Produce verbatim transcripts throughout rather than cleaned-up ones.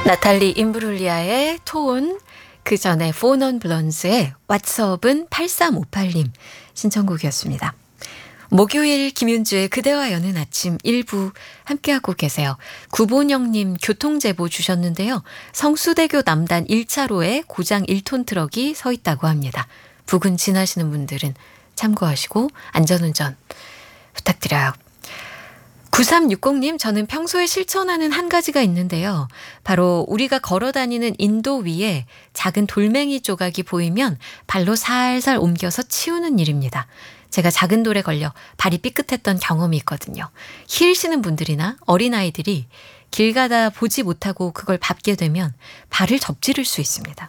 나탈리 임브룰리아의 톤, 그 전에 포넌 블런즈의 왓츠업은 팔삼오팔님 신청곡이었습니다. 목요일 김윤주의 그대와 여는 아침 일부 함께하고 계세요. 구본영님 교통제보 주셨는데요. 성수대교 남단 일 차로에 고장 일 톤 트럭이 서 있다고 합니다. 부근 지나시는 분들은 참고하시고 안전운전 부탁드려요. 구삼육공님, 저는 평소에 실천하는 한 가지가 있는데요. 바로 우리가 걸어다니는 인도 위에 작은 돌멩이 조각이 보이면 발로 살살 옮겨서 치우는 일입니다. 제가 작은 돌에 걸려 발이 삐끗했던 경험이 있거든요. 힐 신은 분들이나 어린아이들이 길 가다 보지 못하고 그걸 밟게 되면 발을 접지를 수 있습니다.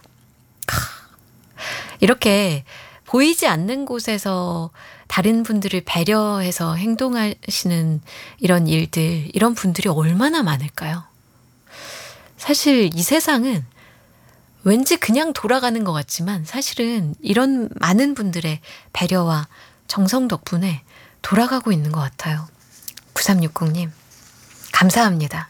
이렇게 보이지 않는 곳에서 다른 분들을 배려해서 행동하시는 이런 일들, 이런 분들이 얼마나 많을까요? 사실 이 세상은 왠지 그냥 돌아가는 것 같지만 사실은 이런 많은 분들의 배려와 정성 덕분에 돌아가고 있는 것 같아요. 구삼육공님, 감사합니다.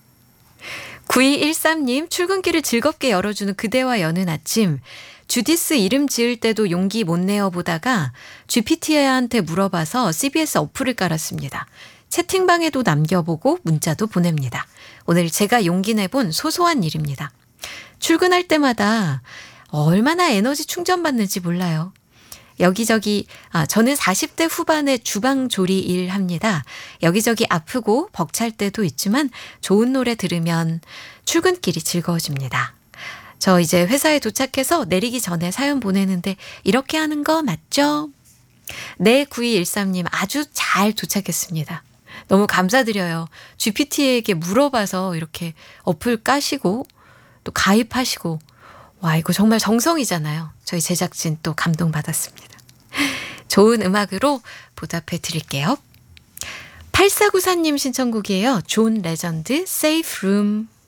구이일삼님, 출근길을 즐겁게 열어주는 그대와 여는 아침. 주디스 이름 지을 때도 용기 못 내어 보다가 지피티에이한테 물어봐서 씨비에스 어플을 깔았습니다. 채팅방에도 남겨보고 문자도 보냅니다. 오늘 제가 용기 내본 소소한 일입니다. 출근할 때마다 얼마나 에너지 충전받는지 몰라요. 여기저기, 아, 저는 사십 대 후반에 주방조리 일 합니다. 여기저기 아프고 벅찰 때도 있지만 좋은 노래 들으면 출근길이 즐거워집니다. 저 이제 회사에 도착해서 내리기 전에 사연 보내는데 이렇게 하는 거 맞죠? 네, 구이일삼님 아주 잘 도착했습니다. 너무 감사드려요. 지피티에이에게 물어봐서 이렇게 어플 까시고 또 가입하시고, 와, 이거 정말 정성이잖아요. 저희 제작진 또 감동받았습니다. 좋은 음악으로 보답해 드릴게요. 팔사구사님 신청곡이에요. 존 레전드 Safe Room.